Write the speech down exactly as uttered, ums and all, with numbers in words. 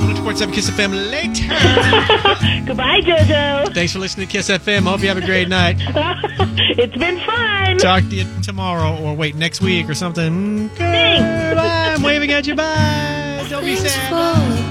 one oh two point seven Kiss F M later. Goodbye, JoJo. Thanks for listening to Kiss F M. Hope you have a great night. It's been fun. Talk to you tomorrow, or wait, next week or something. Thanks. Bye. I'm waving at you. Bye. Don't be sad.